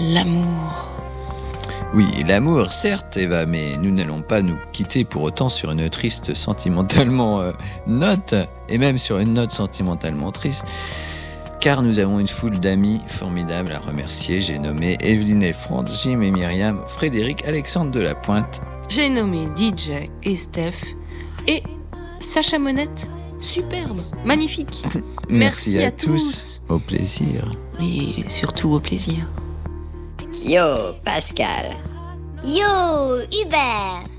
L'amour. Oui, l'amour, certes, Eva, mais nous n'allons pas nous quitter pour autant sur une triste sentimentalement note, et même sur une note sentimentalement triste, car nous avons une foule d'amis formidables à remercier. J'ai nommé Evelyne et Franz, Jim et Myriam, Frédéric, Alexandre de la Pointe. J'ai nommé DJ et Steph, et Sacha Monette, superbe, magnifique. Merci à tous. Au plaisir. Et surtout au plaisir. Yo, Pascal. Yo, Hubert.